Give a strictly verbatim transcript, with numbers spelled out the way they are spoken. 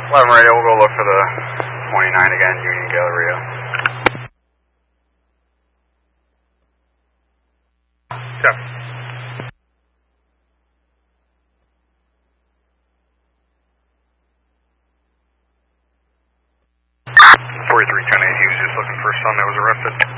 eleven radio, we'll go look for the twenty-nine again, Union Galleria. Yeah. forty-three ten eight, he was just looking for a son that was arrested.